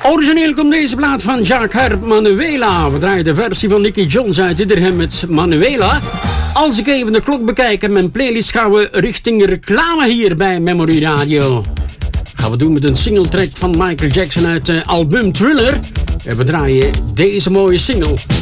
Origineel komt deze plaat van Jacques Herb, Manuela. We draaien de versie van Nicky Jones uit Iedereen met Manuela. Als ik even de klok bekijk en mijn playlist, gaan we richting reclame hier bij Memory Radio. Gaan we doen met een singletrack van Michael Jackson uit het album Thriller. En we draaien deze mooie single.